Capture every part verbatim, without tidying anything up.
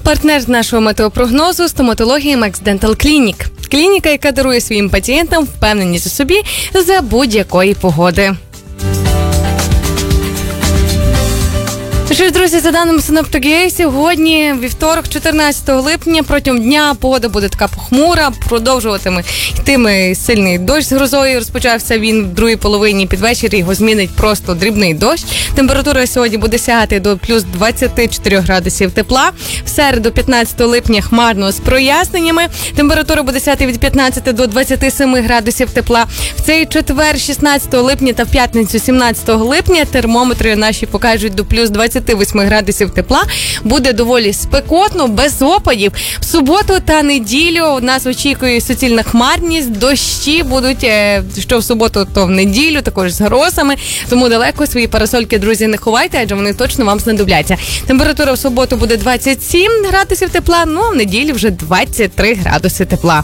Партнер нашого метеопрогнозу – стоматологія Max Dental Clinic. Клініка, яка дарує своїм пацієнтам впевненість у собі за будь-якої погоди. Що ж, друзі, за даними синоптики, сьогодні, вівторок, чотирнадцятого липня, протягом дня погода буде така похмура, продовжуватиме йтиме сильний дощ з грозою. Розпочався він в другій половині, під вечір його змінить просто дрібний дощ. Температура сьогодні буде сягати до плюс двадцять чотири градусів тепла. В середу, п'ятнадцятого липня, хмарно з проясненнями. Температура буде сягати від п'ятнадцяти до двадцяти семи градусів тепла. В цей четвер, шістнадцятого липня та в п'ятницю, сімнадцятого липня, термометри наші покажуть до плюс двадцяти восьми градусів тепла. Буде доволі спекотно, без опадів. В суботу та неділю нас очікує суцільна хмарність, дощі будуть, що в суботу, то в неділю, також з грозами. Тому далеко свої парасольки, друзі, не ховайте, адже вони точно вам знадобляться. Температура в суботу буде двадцять сім градусів тепла, ну а в неділю вже двадцять три градуси тепла.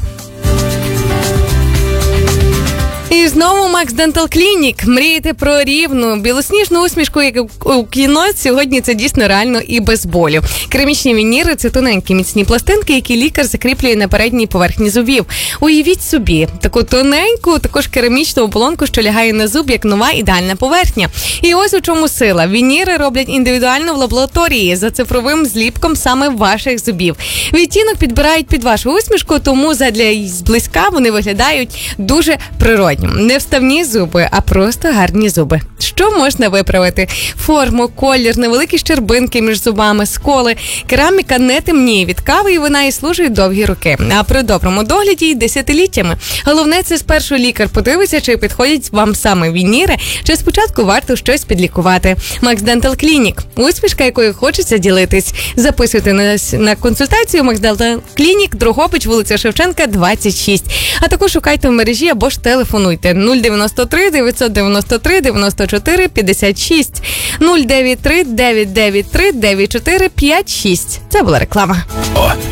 І знову Max Dental Clinic. Мрієте про рівну, білосніжну усмішку, як у кіно, сьогодні це дійсно реально і без болю. Керамічні вініри – це тоненькі міцні пластинки, які лікар закріплює на передній поверхні зубів. Уявіть собі, таку тоненьку, також керамічну оболонку, що лягає на зуб, як нова ідеальна поверхня. І ось у чому сила. Вініри роблять індивідуально в лабораторії за цифровим зліпком саме ваших зубів. Відтінок підбирають під вашу усмішку, тому задля зблизька вони виглядають дуже природні. Не вставні зуби, а просто гарні зуби. Що можна виправити? Форму, колір, невеликі щербинки між зубами, сколи. Кераміка не темніє від кави і вина і служить довгі роки. А при доброму догляді й десятиліттями. Головне, це спершу лікар подивиться, чи підходять вам саме вініри, чи спочатку варто щось підлікувати. Max Dental Clinic. Усмішка, якою хочеться ділитись. Записуйте нас на консультацію Max Dental Clinic, Дрогобич, вулиця Шевченка, двадцять шість. А також шукайте в мережі або ж телефонуйте. нуль дев'яносто три дев'ятсот дев'яносто три дев'яносто чотири п'ятдесят шість, нуль дев'ять три дев'ять дев'ять три дев'ять чотири п'ять шість. Це була реклама. О,